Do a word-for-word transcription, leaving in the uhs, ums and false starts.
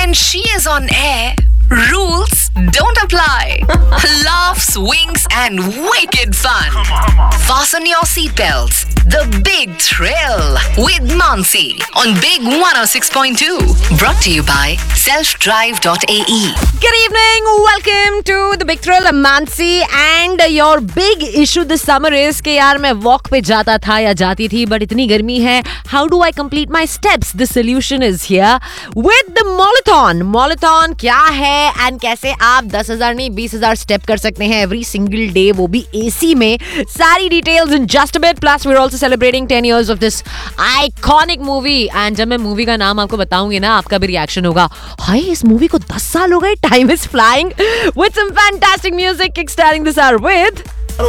when she is on air, rules don't apply. Laughs, wings, and wicked fun. Fasten your seatbelts. The Big Thrill with Mansi on Big one oh six point two. Brought to you by self drive dot a e. Good evening. Welcome to the Big Thrill. I'm Mansi and your big issue this summer is कि यार मैं walk पे जाता था या जाती थी but इतनी गर्मी है. How do I complete my steps? The solution is here with the Molathon. Molathon क्या है and कैसे आप दस हज़ार नहीं बीस हज़ार स्टेप कर सकते हैं every single day, वो भी A C में. सारी details in just a bit. Plus we're also celebrating ten years of this iconic movie. And जब मैं मूवी का नाम आपको बताऊंगी ना, आपका भी रिएक्शन होगा, हाय इस मूवी को दस साल हो गए. Time is flying with some fantastic music kickstarting this hour with